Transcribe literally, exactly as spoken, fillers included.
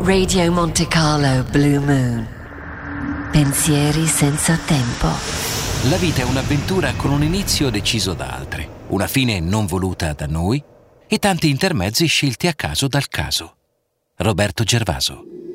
Radio Monte Carlo Blue Moon. Pensieri senza tempo. La vita è un'avventura con un inizio deciso da altri, una fine non voluta da noi e tanti intermezzi scelti a caso dal caso. Roberto Gervaso.